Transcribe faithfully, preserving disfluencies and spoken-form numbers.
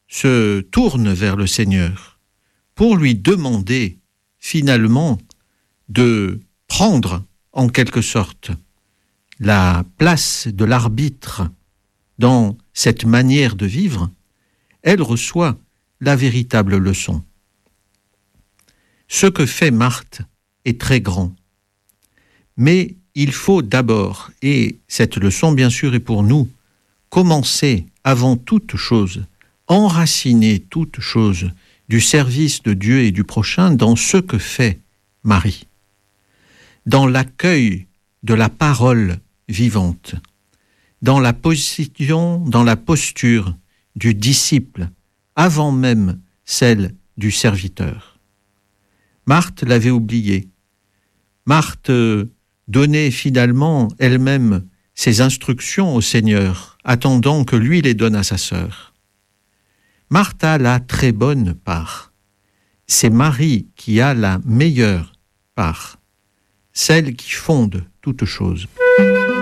se tourne vers le Seigneur pour lui demander finalement de prendre en quelque sorte la place de l'arbitre dans cette manière de vivre, elle reçoit la véritable leçon. Ce que fait Marthe est très grand, mais il faut d'abord, et cette leçon bien sûr est pour nous, commencer avant toute chose, enraciner toute chose du service de Dieu et du prochain dans ce que fait Marie, dans l'accueil de la parole vivante, dans la position, dans la posture du disciple, avant même celle du serviteur. Marthe l'avait oublié. Marthe donnait finalement elle-même ses instructions au Seigneur, attendant que lui les donne à sa sœur. Marthe a la très bonne part. C'est Marie qui a la meilleure part, celle qui fonde toute chose.